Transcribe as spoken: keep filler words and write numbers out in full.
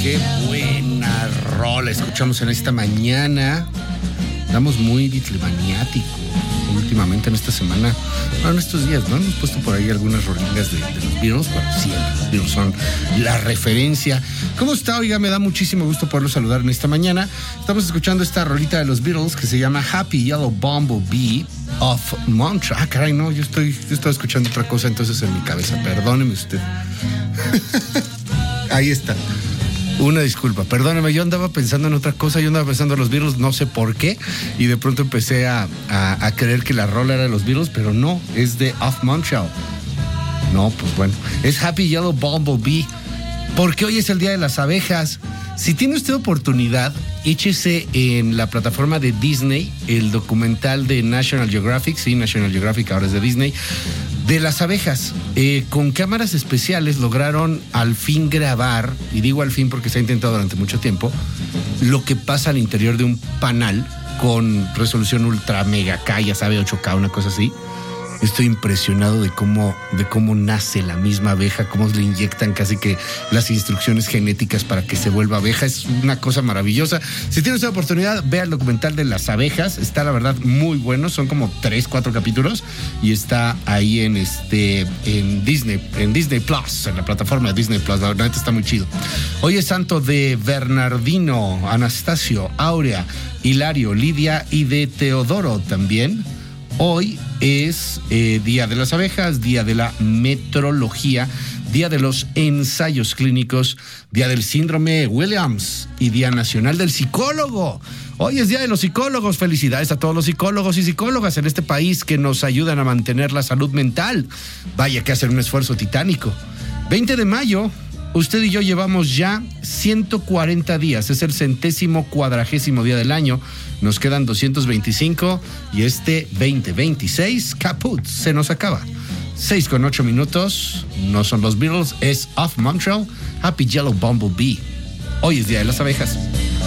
Qué buena rola escuchamos en esta mañana. Estamos muy Beatlemaniáticos últimamente en esta semana. Bueno, en estos días, ¿no? Hemos puesto por ahí algunas rolingas de, de los Beatles. Bueno, siempre los Beatles son la referencia. ¿Cómo está? Oiga, me da muchísimo gusto poderlo saludar en esta mañana. Estamos escuchando esta rolita de los Beatles que se llama Happy Yellow Bumblebee of Montreal. Ah, caray, no, yo estoy, yo estoy escuchando otra cosa entonces en mi cabeza. Perdóneme usted. Ahí está. Una disculpa, perdóneme, yo andaba pensando en otra cosa, yo andaba pensando en los Beatles, no sé por qué, y de pronto empecé a, a, a creer que la rola era de los Beatles, pero no, es de Off Montreal. No, pues bueno, es Happy Yellow Bumblebee, porque hoy es el Día de las Abejas. Si tiene usted oportunidad, échese en la plataforma de Disney, el documental de National Geographic, sí, National Geographic ahora es de Disney, de las abejas. Eh, con cámaras especiales lograron al fin grabar, y digo al fin porque se ha intentado durante mucho tiempo, lo que pasa al interior de un panal con resolución ultra mega K, ya sabe, ocho K, una cosa así. Estoy impresionado de cómo, de cómo nace la misma abeja, cómo le inyectan casi que las instrucciones genéticas para que se vuelva abeja. Es una cosa maravillosa. Si tiene esta oportunidad, vea el documental de las abejas. Está, la verdad, muy bueno. Son como tres, cuatro capítulos y está ahí en este, en Disney, en Disney Plus, en la plataforma de Disney Plus. La verdad está muy chido. Hoy es santo de Bernardino, Anastasio, Aurea, Hilario, Lidia y de Teodoro también. Hoy es eh, Día de las Abejas, Día de la Metrología, Día de los Ensayos Clínicos, Día del Síndrome Williams y Día Nacional del Psicólogo. Hoy es Día de los Psicólogos. Felicidades a todos los psicólogos y psicólogas en este país que nos ayudan a mantener la salud mental. Vaya que hacen un esfuerzo titánico. veinte de mayo, usted y yo llevamos ya ciento cuarenta días. Es el centésimo cuadragésimo día del año. Nos quedan doscientos veinticinco y este veinte veintiséis, caput, se nos acaba. seis con ocho minutos, no son los Beatles, es Off Montreal, Happy Yellow Bumblebee. Hoy es Día de las Abejas.